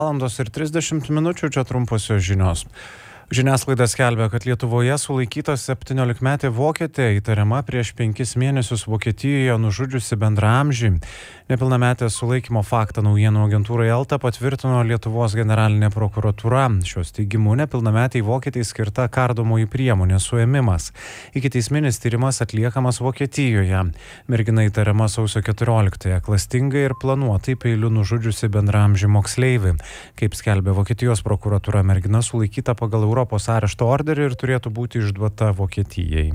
7:30 čia trumposios žinios. Žiniasklaida skelbia, kad Lietuvoje sulaikyta 17-metė vokietė įtariama prieš 5 mėnesius Vokietijoje nužudžiusi bendraamžį. Nepilnametės sulaikymo faktą naujienų agentūrai Elta patvirtino Lietuvos generalinė prokuratūra. Šios teigimu nepilnametei vokietei skirta kardomoji priemonė suėmimas. Ikiteisminis tyrimas atliekamas Vokietijoje. Mergina įtariama sausio 14-ąją klastingai ir planuotai peiliu nužudžiusi bendraamžį moksleivį. Kaip skelbia Vokietijos prokuratūra, mergina sulaikyta pagal Europos arešto orderį ir turėtų būti išduota Vokietijai.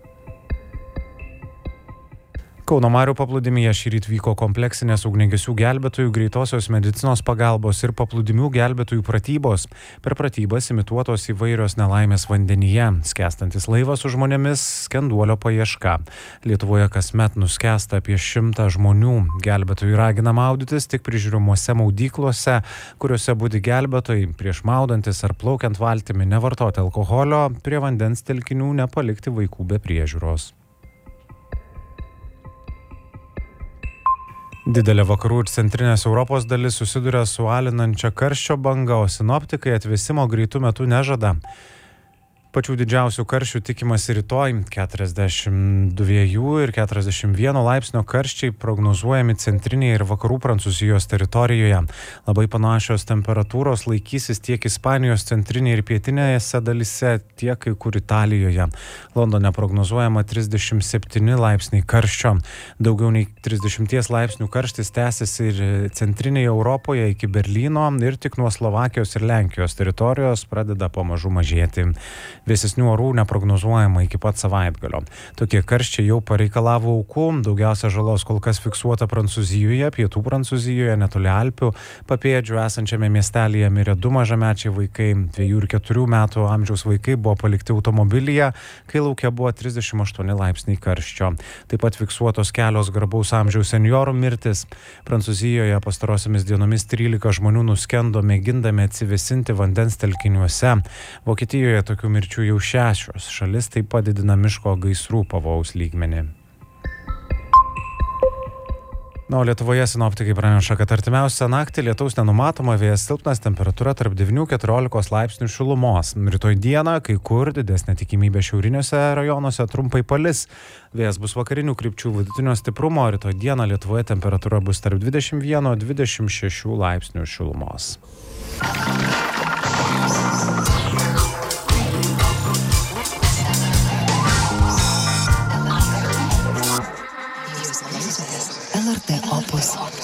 Kauno Marių paplūdimyje šįryt vyko kompleksinės ugniagesių gelbėtojų, greitosios medicinos pagalbos ir paplūdimių gelbėtojų pratybos. Per pratybas imituotos įvairios nelaimės vandenyje. Skęstantis laivas su žmonėmis, skenduolio paieška. Lietuvoje kasmet nuskęsta apie 100 žmonių. Gelbėtojai ragina maudytis tik prižiūrimuose maudyklose, kuriuose budi gelbėtojai. Prieš maudantis ar plaukiant valtimi nevartoti alkoholio, prie vandens telkinių nepalikti vaikų be priežiūros. Didelė vakarų ir centrinės Europos dalis susiduria su alinančia karščio banga, o sinoptikai atvėsimo greitų metų nežada. Pačių didžiausių karščių tikimasi rytoj. 42 ir 41 laipsnio karščiai prognozuojami centrinėje ir vakarų Prancūzijos teritorijoje. Labai panašios temperatūros laikysis tiek Ispanijos centrinėje ir pietinėse dalyse, tiek kai kur Italijoje. Londone prognozuojama 37 laipsniai karščio. Daugiau nei 30 laipsnių karštis tęsiasi ir centrinėje Europoje iki Berlyno ir tik nuo Slovakijos ir Lenkijos teritorijos pradeda pamažu mažėti. Vėsesnių orų neprognozuojama iki pat savaitgalio. Tokie karščiai jau pareikalavo aukų. Daugiausia žalos kol kas fiksuota Prancūzijoje, pietų Prancūzijoje, netoli Alpių. Papėdžių esančiame miestelėje mirė 2 mažamečiai vaikai. 2 ir 4 metų amžiaus vaikai buvo palikti automobilyje, kai lauke buvo 38 laipsniai karščio. Taip pat fiksuotos kelios garbaus amžiaus senjorų mirtis. Prancūzijoje pastarosiamis dienomis 13 žmonių nuskendo mėgindami atsivėsinti vandens telkiniuose. Vokietijoje tokių mirčių jau 6. Šalis taip pat didina miško gaisrų pavojaus lygmenį. O Lietuvoje sinoptikai praneša, kad artimiausią naktį lietaus nenumatoma, vėjas silpnas, temperatūra tarp 9–14 laipsnių šilumos. Rytoj dieną kai kur didesnė tikimybė šiauriniuose rajonuose trumpai palis. Vėjas bus vakarinių krypčių vidutinio stiprumo, rytoj dieną Lietuvoje temperatūra bus tarp 21–26 laipsnių šilumos. LRT Opus.